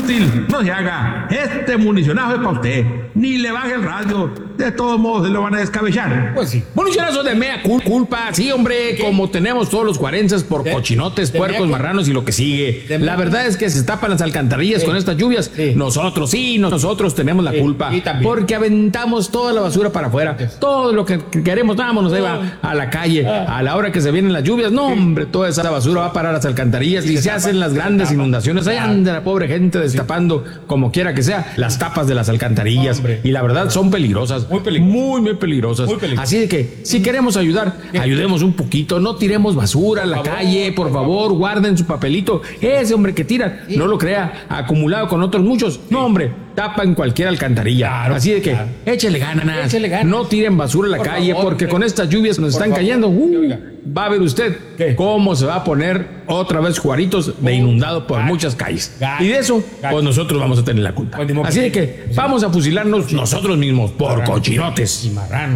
inútil, no se haga. Este municionazo es para usted. Ni le baje el radio. De todos modos, se lo van a descabellar. Pues sí. Municionazo de mea culpa, sí, hombre, como tenemos todos los cuarenses por cochinotes, puercos, marranos y lo que sigue. La verdad es que se tapan las alcantarillas con estas lluvias. Nosotros tenemos la culpa. Porque aventamos toda la basura para afuera. Todo lo que queremos, vámonos, ahí va a la calle. A la hora que se vienen las lluvias, no, hombre, toda esa basura va a parar a las alcantarillas y se hacen las grandes inundaciones. Ahí anda la pobre gente destapando, como quiera que sea, las tapas de las alcantarillas. Y la verdad son peligrosas. Muy peligrosas. Así de que, si queremos ayudar, ayudemos un poquito. No tiremos basura a la calle, por favor, guarden su papelito. Ese hombre que tira, no lo crea, acumulado con otros muchos. No, hombre, tapa en cualquier alcantarilla. Así de que, échele ganas. No tiren basura a la calle, porque con estas lluvias que nos están cayendo, va a ver usted cómo se va a poner otra vez Juaritos de inundado por muchas calles. Y de eso, pues nosotros vamos a tener la culpa. Así de que vamos a fusilarnos nosotros mismos por cochinotes y marranos.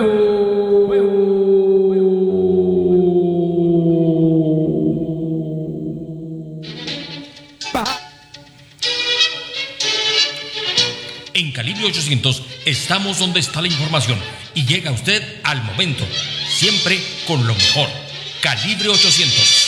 En Calibre 800 estamos donde está la información y llega usted al momento, siempre con lo mejor. Calibre 800.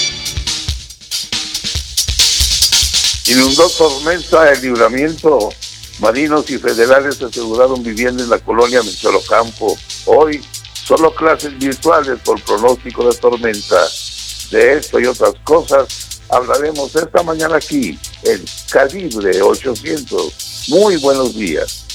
Inundó tormenta el Libramiento. Marinos y federales aseguraron vivienda en la colonia Micholocampo. Hoy, solo clases virtuales por pronóstico de tormenta. De esto y otras cosas hablaremos esta mañana aquí en Calibre 800. Muy buenos días.